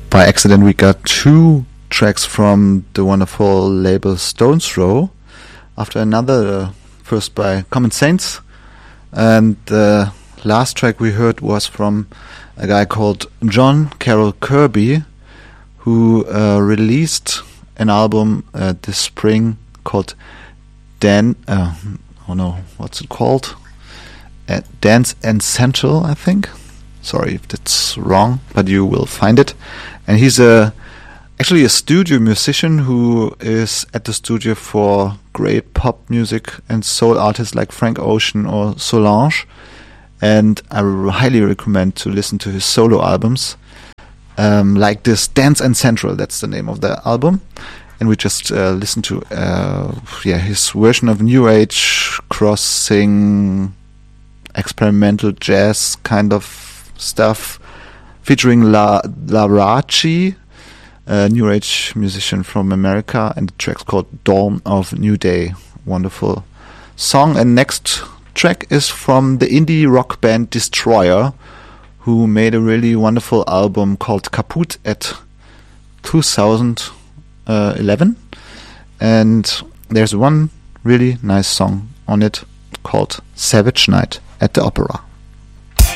by accident we got two tracks from the wonderful label Stones Throw after another, first by Common Saints, and the last track we heard was from a guy called John Carroll Kirby, who released an album this spring called what's it called? Dance Essential, I think. Sorry if that's wrong, but you will find it. And he's actually a studio musician who is at the studio for great pop music and soul artists like Frank Ocean or Solange. And I highly recommend to listen to his solo albums, like this Dance Essential. That's the name of the album. And we just listened to his version of New Age crossing experimental jazz kind of stuff, featuring La Rachi, a New Age musician from America, and the track's called Dawn of New Day. Wonderful song. And next track is from the indie rock band Destroyer, who made a really wonderful album called Kaput at 2011, and there's one really nice song on it called Savage Night at the Opera.